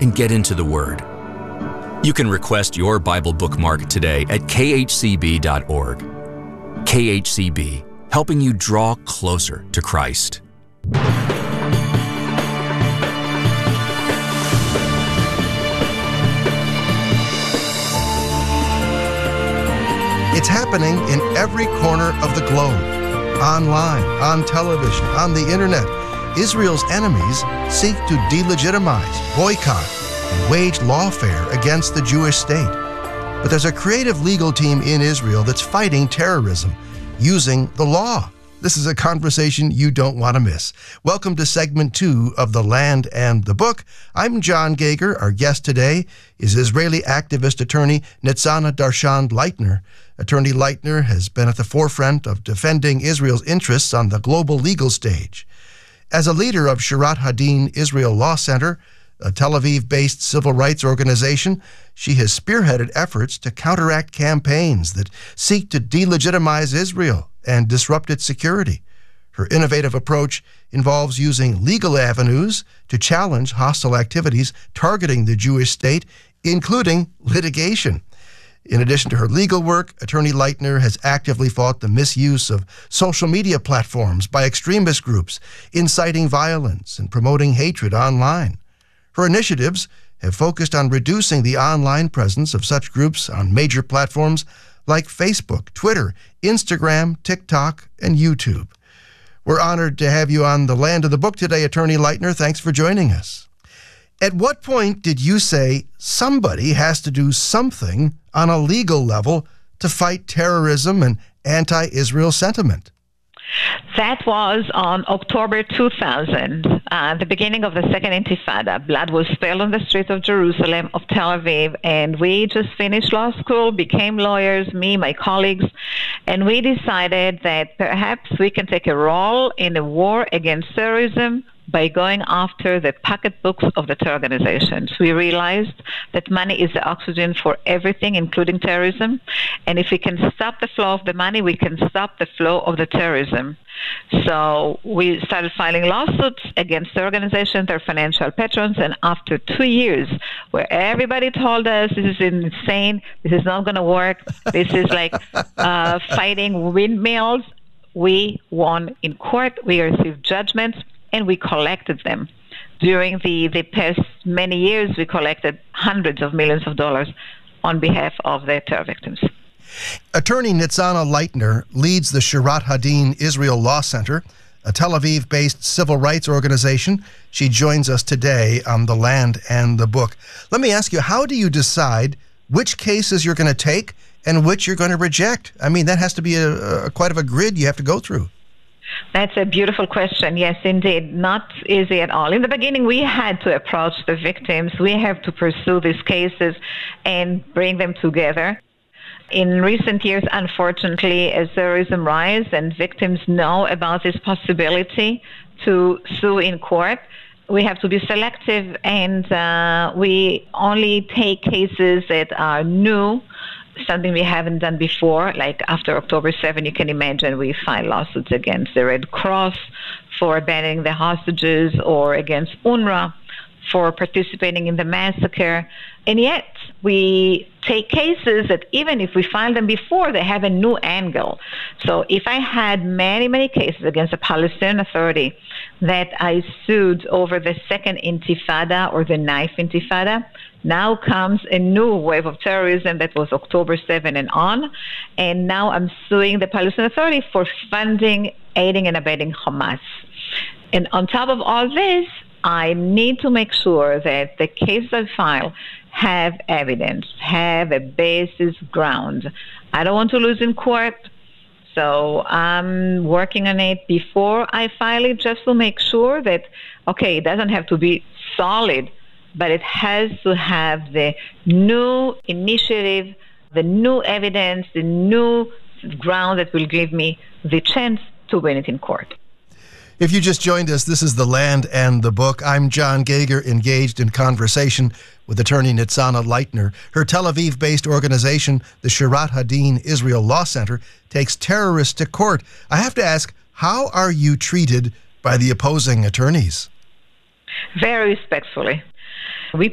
and get into the Word. You can request your Bible bookmark today at khcb.org. KHCB, helping you draw closer to Christ. It's happening in every corner of the globe. Online, on television, on the internet, Israel's enemies seek to delegitimize, boycott, and wage lawfare against the Jewish state. But there's a creative legal team in Israel that's fighting terrorism using the law. This is a conversation you don't want to miss. Welcome to segment 2 of The Land and the Book. I'm John Gauger. Our guest today is Israeli activist attorney Nitzana Darshan-Leitner. Attorney Leitner has been at the forefront of defending Israel's interests on the global legal stage. As a leader of Shirat Hadin Israel Law Center, a Tel Aviv-based civil rights organization, she has spearheaded efforts to counteract campaigns that seek to delegitimize Israel and disrupt its security. Her innovative approach involves using legal avenues to challenge hostile activities targeting the Jewish state, including litigation. In addition to her legal work, Attorney Leitner has actively fought the misuse of social media platforms by extremist groups, inciting violence and promoting hatred online. Her initiatives have focused on reducing the online presence of such groups on major platforms like Facebook, Twitter, Instagram, TikTok, and YouTube. We're honored to have you on The Land of the Book today, Attorney Leitner. Thanks for joining us. At what point did you say somebody has to do something on a legal level to fight terrorism and anti-Israel sentiment? That was on October 2000, the beginning of the Second Intifada. Blood was spilled on the streets of Jerusalem, of Tel Aviv, and we just finished law school, became lawyers, me, my colleagues, and we decided that perhaps we can take a role in the war against terrorism by going after the pocketbooks of the terror organizations. We realized that money is the oxygen for everything, including terrorism. And if we can stop the flow of the money, we can stop the flow of the terrorism. So we started filing lawsuits against the organizations, their financial patrons, and after 2 years, where everybody told us this is insane, this is not going to work, this is like fighting windmills, we won in court, we received judgments, and we collected them. During the past many years, we collected hundreds of millions of dollars on behalf of the terror victims. Attorney Nitzana Leitner leads the Shirat Hadin Israel Law Center, a Tel Aviv-based civil rights organization. She joins us today on The Land and the Book. Let me ask you, how do you decide which cases you're going to take and which you're going to reject? I mean, that has to be quite of a grid you have to go through. That's a beautiful question. Yes, indeed. Not easy at all. In the beginning, we had to approach the victims. We have to pursue these cases and bring them together. In recent years, unfortunately, as terrorism rises and victims know about this possibility to sue in court, we have to be selective, and we only take cases that are new, something we haven't done before. Like after October 7, you can imagine we filed lawsuits against the Red Cross for abandoning the hostages or against UNRWA for participating in the massacre. And yet we take cases that even if we filed them before, they have a new angle. So if I had many, many cases against the Palestinian Authority that I sued over the Second Intifada or the Knife Intifada, now comes a new wave of terrorism that was October 7 and on. And now I'm suing the Palestinian Authority for funding, aiding, and abetting Hamas. And on top of all this, I need to make sure that the cases I file have evidence, have a basis ground. I don't want to lose in court, so I'm working on it before I file it just to make sure that, okay, it doesn't have to be solid, but it has to have the new initiative, the new evidence, the new ground that will give me the chance to win it in court. If you just joined us, this is The Land and the Book. I'm John Gauger, engaged in conversation with attorney Nitzana Leitner. Her Tel Aviv-based organization, the Shirat Hadin Israel Law Center, takes terrorists to court. I have to ask, how are you treated by the opposing attorneys? Very respectfully.